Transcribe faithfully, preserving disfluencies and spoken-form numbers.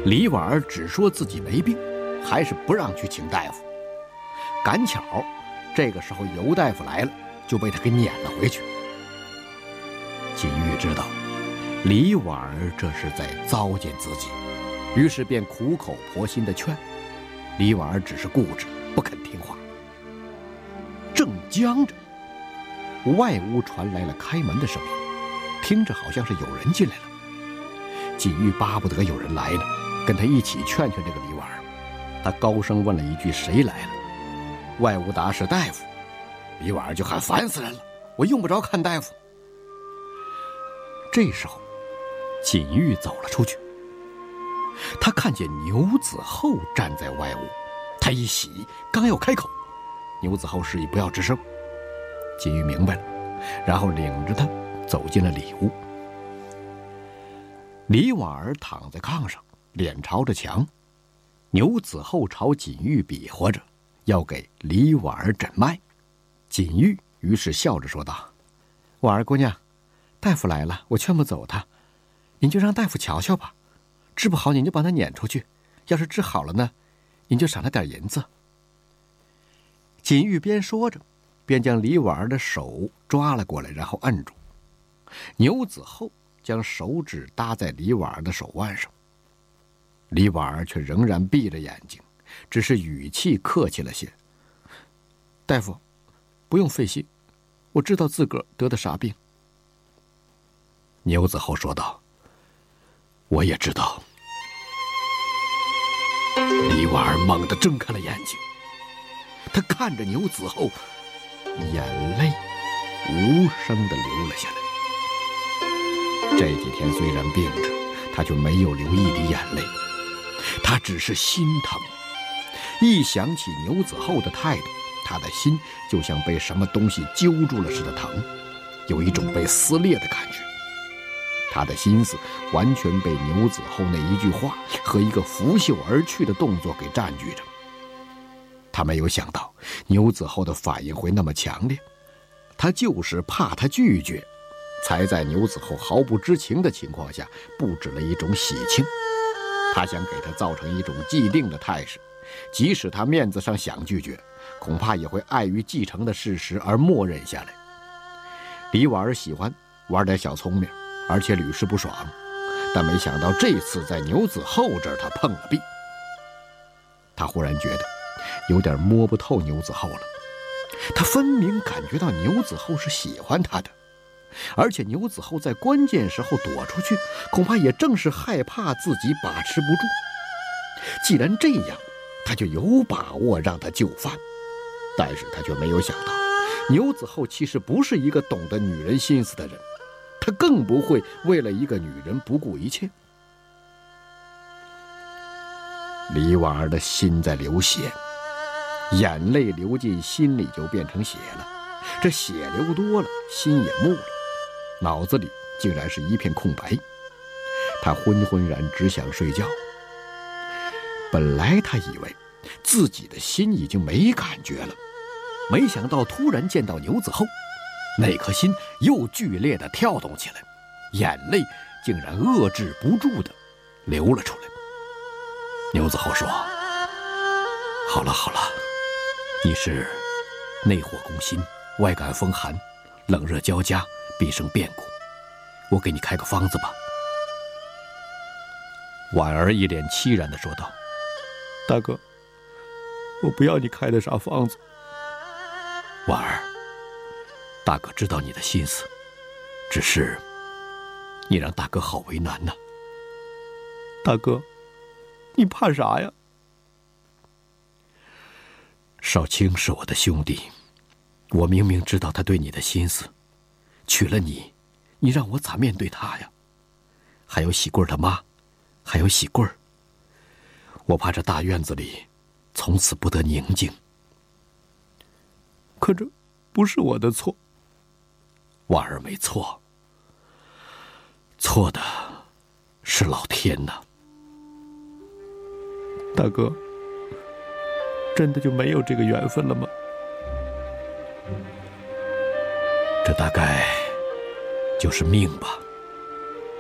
李婉儿只说自己没病，还是不让去请大夫。赶巧，这个时候尤大夫来了，就被他给撵了回去。锦玉知道李婉儿这是在糟践自己，于是便苦口婆心地劝。李婉儿只是固执，不肯听话。正僵着，外屋传来了开门的声音，听着好像是有人进来了。锦玉巴不得有人来呢，跟他一起劝劝这个李婉儿。他高声问了一句：“谁来了？”外屋答是大夫。李婉儿就喊：“烦死人了，我用不着看大夫。”这时候，锦玉走了出去。他看见牛子厚站在外屋，他一喜，刚要开口，牛子厚示意不要吱声。锦玉明白了，然后领着他走进了里屋。李婉儿躺在炕上，脸朝着墙，牛子厚朝锦玉比划着要给李婉儿诊脉。锦玉于是笑着说道：“婉儿姑娘，大夫来了，我劝不走他，您就让大夫瞧瞧吧，治不好您就把他撵出去，要是治好了呢，您就赏他点银子。”锦玉边说着，便将李婉儿的手抓了过来，然后摁住。牛子厚将手指搭在李婉儿的手腕上，李婉儿却仍然闭着眼睛，只是语气客气了些：“大夫，不用费心，我知道自个儿得的啥病。”牛子厚说道：“我也知道。”李婉儿猛地睁开了眼睛，她看着牛子厚，眼泪无声地流了下来。这几天虽然病着，他却没有流一滴眼泪，他只是心疼。一想起牛子厚的态度，他的心就像被什么东西揪住了似的疼，有一种被撕裂的感觉。他的心思完全被牛子厚那一句话和一个拂袖而去的动作给占据着。他没有想到牛子厚的反应会那么强烈，他就是怕他拒绝，才在牛子厚毫不知情的情况下布置了一种喜庆。他想给他造成一种既定的态势，即使他面子上想拒绝，恐怕也会碍于继承的事实而默认下来。李婉儿喜欢玩点小聪明，而且屡试不爽，但没想到这次在牛子厚这儿他碰了壁。他忽然觉得有点摸不透牛子厚了，他分明感觉到牛子厚是喜欢他的，而且牛子厚在关键时候躲出去，恐怕也正是害怕自己把持不住。既然这样，他就有把握让他就范。但是他却没有想到，牛子厚其实不是一个懂得女人心思的人，他更不会为了一个女人不顾一切。李婉儿的心在流血，眼泪流进心里就变成血了，这血流多了，心也木了，脑子里竟然是一片空白。他昏昏然只想睡觉。本来他以为自己的心已经没感觉了，没想到突然见到牛子厚，那颗心又剧烈地跳动起来，眼泪竟然遏制不住地流了出来。牛子厚说：“好了好了，你是内火攻心，外感风寒，冷热交加，必生变故，我给你开个方子吧。”婉儿一脸凄然地说道：“大哥，我不要你开的啥方子。”婉儿，大哥知道你的心思，只是你让大哥好为难呐。大哥，你怕啥呀？少卿是我的兄弟，我明明知道他对你的心思，娶了你，你让我咋面对他呀？还有喜贵儿他妈，还有喜贵儿，我怕这大院子里从此不得宁静。可这不是我的错。婉儿没错，错的是老天呐。大哥，真的就没有这个缘分了吗？这大概就是命吧。